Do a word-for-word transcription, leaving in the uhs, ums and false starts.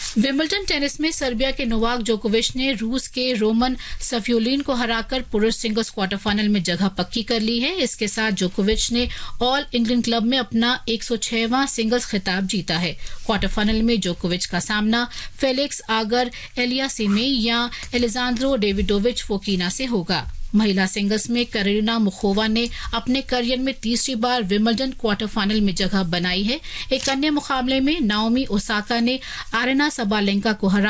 Wimbledon tennis में Serbia के Novak जोकोविच ने रूस के रोमन सफियोलिन को हराकर पुरुष सिंगल्स क्वार्टर फाइनल में जगह पक्की कर ली है। इसके साथ जोकोविच ने ऑल इंग्लैंड क्लब में अपना एक सौ छहवां सिंगल्स खिताब जीता है। क्वार्टर फाइनल में जोकोविच का सामना फेलिक्स आगर एलियासीमे या एलेजांद्रो डेविडोविच फोकिना से होगा। महिला सिंगल्स में करीना मुखोवा ने अपने करियर में तीसरी बार विंबलडन क्वार्टर फाइनल में जगह बनाई है। एक अन्य मुकाबले में नाओमी ओसाका ने आरेना सबालेंका को हरा